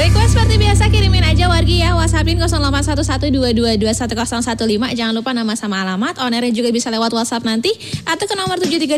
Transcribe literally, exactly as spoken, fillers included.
Request seperti biasa kirimin aja wargi ya. WhatsAppin nol delapan satu satu dua dua dua satu nol satu lima. Jangan lupa nama sama alamat. On air juga bisa lewat WhatsApp nanti atau ke nomor tujuh tiga